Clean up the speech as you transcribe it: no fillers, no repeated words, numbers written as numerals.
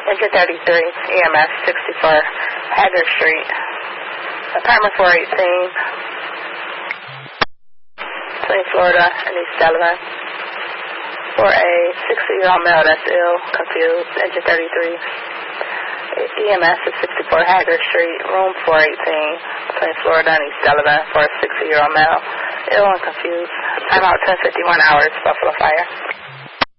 Engine 33, EMS 64, Haggard Street, apartment 418, between Florida and East Sullivan, for a 60-year-old male that's ill, confused, engine 33. EMS is 64 Haggard Street, room 418, between Florida and East Sullivan, for a 60-year-old male, ill and confused. Time out 10:51 hours, Buffalo Fire.